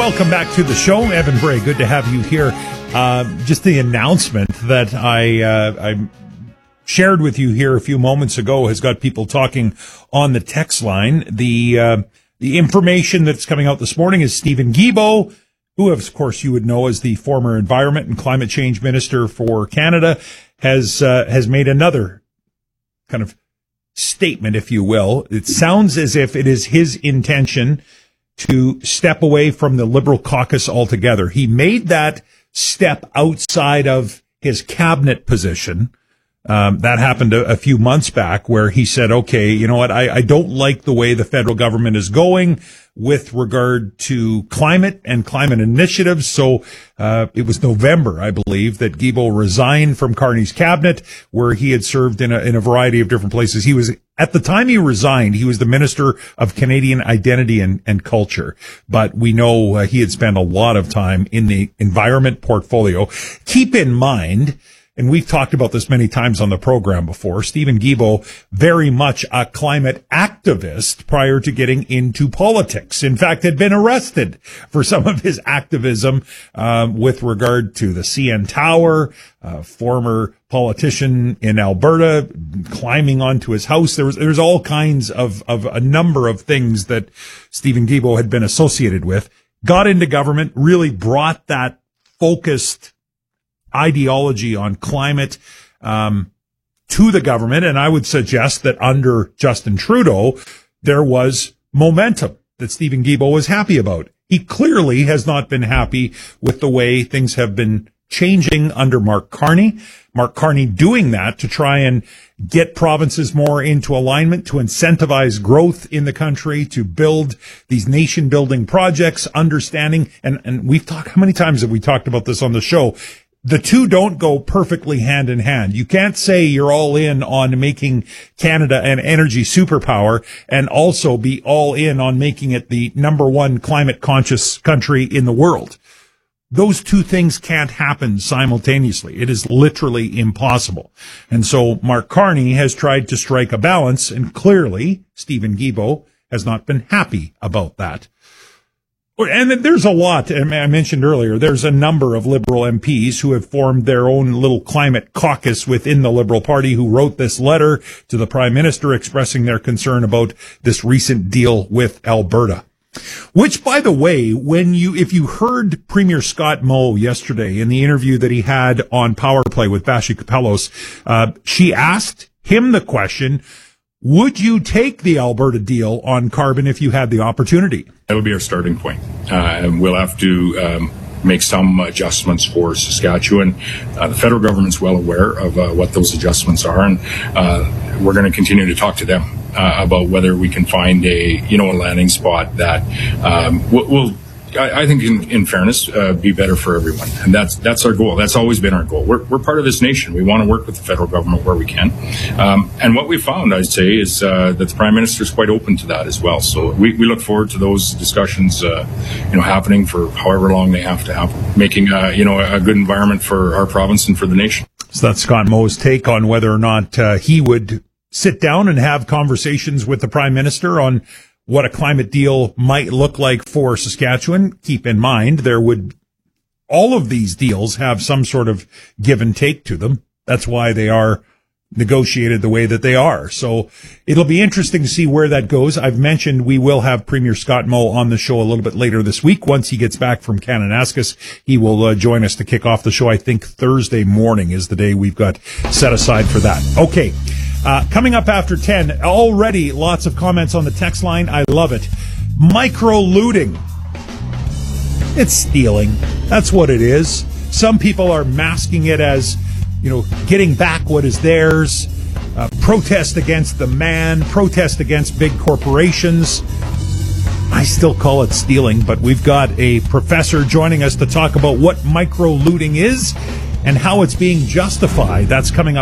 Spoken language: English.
Welcome back to the show. Evan Bray, good to have you here. Just the announcement that I shared with you here a few moments ago has got people talking on the text line. The information that's coming out this morning is Steven Guilbeault, who, of course, you would know as the former Environment and Climate Change Minister for Canada, has made another kind of statement, if you will. It sounds as if it is his intention to step away from the Liberal caucus altogether. He made that step outside of his cabinet position. That happened a few months back, where he said, okay, you know what, I don't like the way the federal government is going with regard to climate and climate initiatives. So it was November, I believe, that Guilbeault resigned from Carney's cabinet, where he had served in a variety of different places. He was, at the time he resigned, he was the Minister of Canadian Identity and Culture. But we know he had spent a lot of time in the environment portfolio. Keep in mind, and we've talked about this many times on the program before, Steven Guilbeault, very much a climate activist prior to getting into politics. In fact, had been arrested for some of his activism with regard to the CN Tower, former politician in Alberta climbing onto his house. There's all kinds of a number of things that Steven Guilbeault had been associated with. Got into government, really brought that focused ideology on climate to the government, and I would suggest that under Justin Trudeau there was momentum that Steven Guilbeault was happy about. He clearly has not been happy with the way things have been changing under Mark Carney. Mark Carney doing that to try and get provinces more into alignment, to incentivize growth in the country, to build these nation-building projects, understanding, and we've talked, how many times have we talked about this on the show? The two don't go perfectly hand in hand. You can't say you're all in on making Canada an energy superpower and also be all in on making it the number one climate conscious country in the world. Those two things can't happen simultaneously. It is literally impossible. And so Mark Carney has tried to strike a balance, and clearly Steven Guilbeault has not been happy about that. And there's a lot, I mentioned earlier, there's a number of Liberal MPs who have formed their own little climate caucus within the Liberal Party, who wrote this letter to the Prime Minister expressing their concern about this recent deal with Alberta. Which, by the way, if you heard Premier Scott Moe yesterday in the interview that he had on Power Play with Bashi Kapelos, she asked him the question, would you take the Alberta deal on carbon if you had the opportunity? That would be our starting point. We'll have to make some adjustments for Saskatchewan. The federal government's well aware of what those adjustments are, and we're going to continue to talk to them about whether we can find a landing spot that will I think in fairness, be better for everyone. And that's our goal. That's always been our goal. We're part of this nation. We want to work with the federal government where we can. And what we found, I'd say, is that the Prime Minister is quite open to that as well. So we look forward to those discussions, happening for however long they have to happen, making, a good environment for our province and for the nation. So that's Scott Moe's take on whether or not he would sit down and have conversations with the Prime Minister on what a climate deal might look like for Saskatchewan. Keep in mind, all of these deals have some sort of give and take to them. That's why they are negotiated the way that they are. So it'll be interesting to see where that goes. I've mentioned we will have Premier Scott Moe on the show a little bit later this week. Once he gets back from Kananaskis, he will join us to kick off the show. I think Thursday morning is the day we've got set aside for that. Okay. Coming up after 10, already lots of comments on the text line. I love it. Micro-looting. It's stealing. That's what it is. Some people are masking it as, getting back what is theirs. Protest against the man. Protest against big corporations. I still call it stealing, but we've got a professor joining us to talk about what micro-looting is and how it's being justified. That's coming up.